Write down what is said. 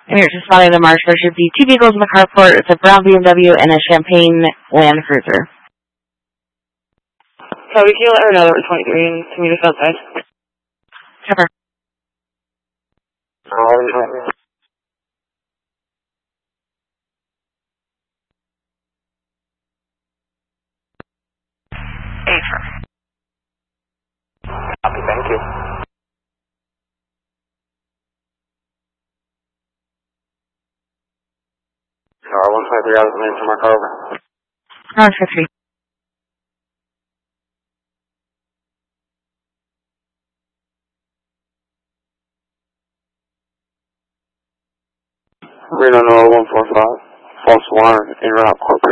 And you're responding to Marsh. There should be 2 vehicles in the carport. It's a brown BMW and a champagne Land Cruiser. So we can let her know that we're 23 and to meet us outside. Cover. Copy, thank you. 123 out of the main from our car, over. 153. Reno 145, false alarm, en route corporate.